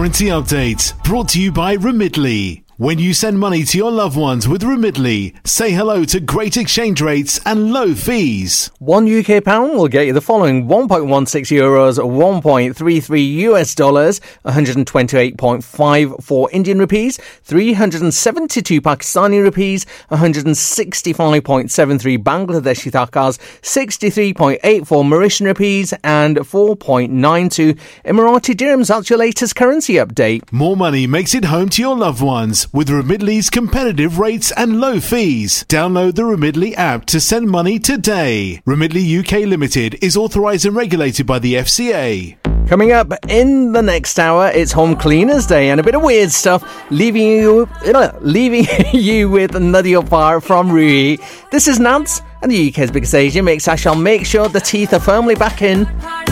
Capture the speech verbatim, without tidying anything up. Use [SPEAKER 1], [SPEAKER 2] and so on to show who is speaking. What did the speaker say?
[SPEAKER 1] currency update, brought to you by Remitly. When you send money to your loved ones with Remitly, say hello to great exchange rates and low fees.
[SPEAKER 2] One U K pound will get you the following: one point one six euros, one point three three US dollars, one hundred twenty-eight point five four Indian rupees, three hundred seventy-two Pakistani rupees, one hundred sixty-five point seven three Bangladeshi takas, sixty-three point eight four Mauritian rupees, and four point nine two Emirati dirhams. That's your latest currency update.
[SPEAKER 1] More money makes it home to your loved ones with Remitly's competitive rates and low fees. Download the Remitly app to send money today. Remitly U K Limited is authorised and regulated by the F C A.
[SPEAKER 2] Coming up in the next hour, it's Home Cleaners Day and a bit of weird stuff, leaving you uh, leaving you with Nadia Par from Rui. This is Nance, and the U K's biggest Asian mix. I shall make sure the teeth are firmly back in.